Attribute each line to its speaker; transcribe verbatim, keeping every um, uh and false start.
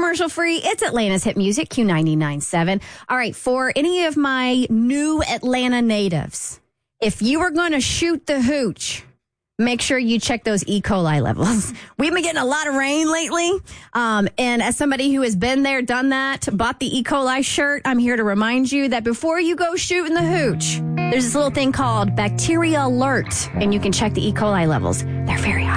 Speaker 1: commercial free. It's Atlanta's hit music, Q ninety-nine point seven. All right, for any of my new Atlanta natives, if you are going to shoot the hooch, make sure you check those E. coli levels. We've been getting a lot of rain lately. Um, and as somebody who has been there, done that, bought the E. coli shirt, I'm here to remind you that before you go shooting the hooch, there's this little thing called Bacteria Alert, and you can check the E. coli levels. They're very high.